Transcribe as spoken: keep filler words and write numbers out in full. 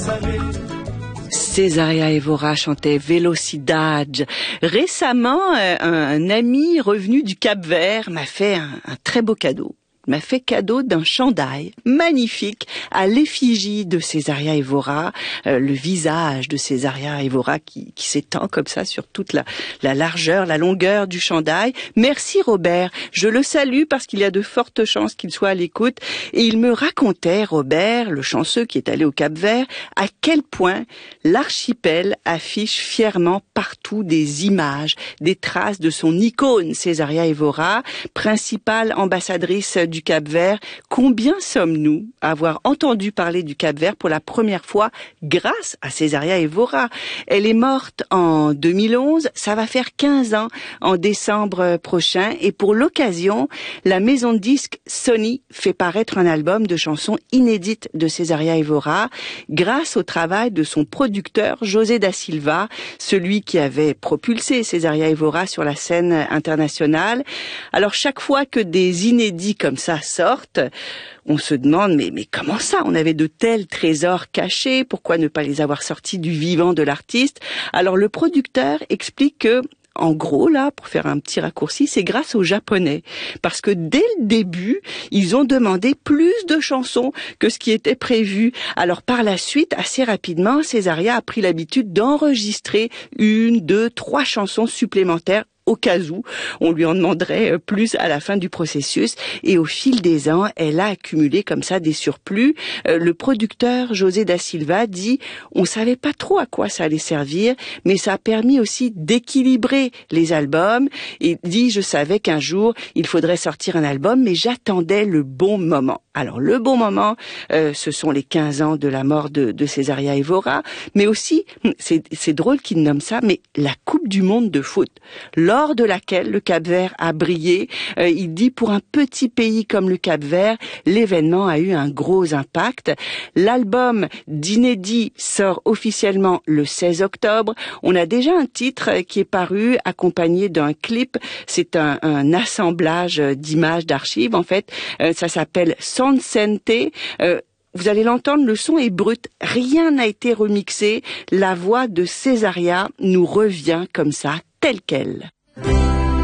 Césaria Évora chantait Velocidade. Récemment, un, un ami revenu du Cap-Vert m'a fait un, un très beau cadeau. Il m'a fait cadeau d'un chandail magnifique à l'effigie de Césaria Évora, euh, le visage de Césaria Évora qui, qui s'étend comme ça sur toute la, la largeur, la longueur du chandail. Merci Robert, je le salue parce qu'il y a de fortes chances qu'il soit à l'écoute. Et il me racontait, Robert, le chanceux qui est allé au Cap-Vert, à quel point l'archipel affiche fièrement partout des images, des traces de son icône Césaria Évora, principale ambassadrice du Cap-Vert. Combien sommes-nous à avoir entendu parler du Cap-Vert pour la première fois grâce à Césaria Évora? Elle est morte en deux mille onze, ça va faire quinze ans en décembre prochain, et pour l'occasion, la maison de disques Sony fait paraître un album de chansons inédites de Césaria Évora grâce au travail de son producteur José da Silva, celui qui avait propulsé Césaria Évora sur la scène internationale. Alors chaque fois que des inédits comme ça sortent, on se demande mais mais comment ça? On avait de tels trésors cachés, pourquoi ne pas les avoir sortis du vivant de l'artiste? Alors le producteur explique que en gros, là, pour faire un petit raccourci, c'est grâce aux Japonais. Parce que dès le début, ils ont demandé plus de chansons que ce qui était prévu. Alors par la suite, assez rapidement, Césaria a pris l'habitude d'enregistrer une, deux, trois chansons supplémentaires au cas où on lui en demanderait plus à la fin du processus. Et au fil des ans, elle a accumulé comme ça des surplus. Euh, le producteur José da Silva dit « On savait pas trop à quoi ça allait servir, mais ça a permis aussi d'équilibrer les albums. » Il dit « Je savais qu'un jour, il faudrait sortir un album, mais j'attendais le bon moment. » Alors le bon moment, euh, ce sont les quinze ans de la mort de, de Césaria Évora, mais aussi, c'est, c'est drôle qu'il nomme ça, mais la Coupe du Monde de foot, lors de laquelle le Cap-Vert a brillé. Euh, il dit pour un petit pays comme le Cap-Vert, l'événement a eu un gros impact. L'album d'inédit sort officiellement le seize octobre. On a déjà un titre qui est paru accompagné d'un clip. C'est un, un assemblage d'images, d'archives en fait. Euh, ça s'appelle Sansente. Euh, Vous allez l'entendre, le son est brut, rien n'a été remixé. La voix de Césaria nous revient comme ça, telle quelle.